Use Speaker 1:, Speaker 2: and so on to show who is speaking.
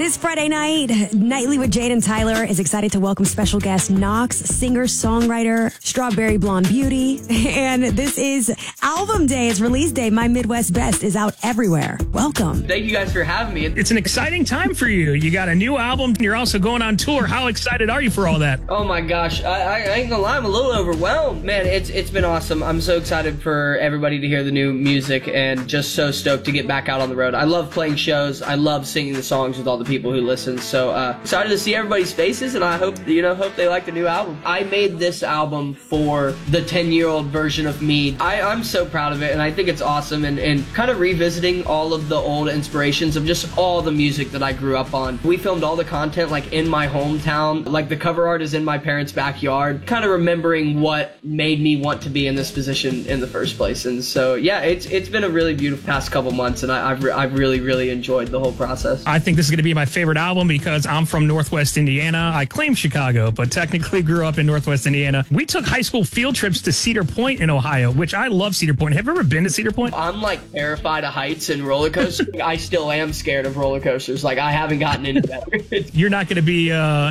Speaker 1: This Friday night, Nightly with Jade and Tyler is excited to welcome special guest Knox, singer, songwriter, Strawberry Blonde Beauty. And this is album day. It's release day. My Midwest Best is out everywhere. Welcome.
Speaker 2: Thank you guys for having me.
Speaker 3: It's an exciting time for you. You got a new album. You're also going on tour. How excited are you for all that?
Speaker 2: Oh my gosh. I ain't gonna lie. I'm a little overwhelmed. Man, it's been awesome. I'm so excited for everybody to hear the new music and just so stoked to get back out on the road. I love playing shows. I love singing the songs with all the people who listen. So excited to see everybody's faces, and I hope they like the new album. I made this album for the 10-year-old version of me. I'm so proud of it, and I think it's awesome, and kind of revisiting all of the old inspirations of just all the music that I grew up on. We filmed all the content like in my hometown, like the cover art is in my parents' backyard, kind of remembering what made me want to be in this position in the first place. And so yeah, it's been a really beautiful past couple months, and I've really enjoyed the whole process.
Speaker 3: I think this is going to be my favorite album because I'm from Northwest Indiana. I claim Chicago, but technically grew up in Northwest Indiana. We took high school field trips to Cedar Point in Ohio, which I love Cedar Point. Have you ever been to Cedar Point?
Speaker 2: I'm like terrified of heights and roller coasters. I still am scared of roller coasters. Like I haven't gotten into that.
Speaker 3: You're not going to be